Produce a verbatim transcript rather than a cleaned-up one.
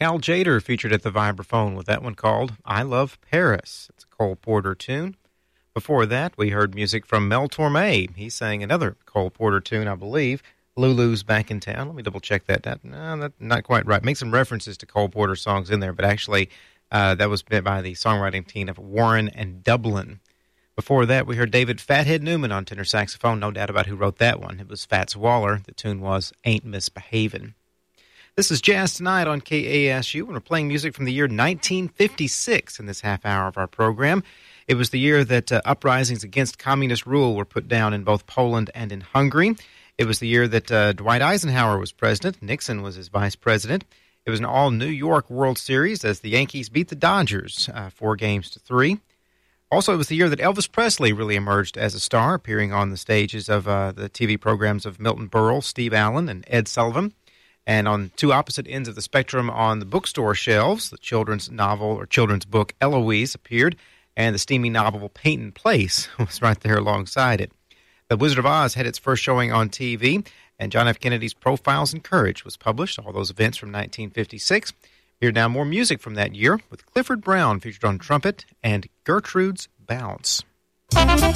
Cal Tjader featured at the vibraphone with that one called I Love Paris. It's a Cole Porter tune. Before that, we heard music from Mel Torme. He sang another Cole Porter tune, I believe, Lulu's Back in Town. Let me double-check that. that. No, that's not quite right. Make some references to Cole Porter songs in there, but actually uh, that was by the songwriting team of Warren and Dublin. Before that, we heard David Fathead Newman on tenor saxophone. No doubt about who wrote that one. It was Fats Waller. The tune was Ain't Misbehavin'. This is Jazz Tonight on K A S U, and we're playing music from the year nineteen fifty-six in this half hour of our program. It was the year that uh, uprisings against communist rule were put down in both Poland and in Hungary. It was the year that uh, Dwight Eisenhower was president. Nixon was his vice president. It was an all-New York World Series as the Yankees beat the Dodgers uh, four games to three. Also, it was the year that Elvis Presley really emerged as a star, appearing on the stages of uh, the T V programs of Milton Berle, Steve Allen, and Ed Sullivan. And on two opposite ends of the spectrum on the bookstore shelves, the children's novel or children's book Eloise appeared, and the steamy novel Peyton Place was right there alongside it. The Wizard of Oz had its first showing on T V, and John F. Kennedy's Profiles in Courage was published, all those events from nineteen fifty-six. Hear now more music from that year with Clifford Brown featured on trumpet and Gertrude's Bounce.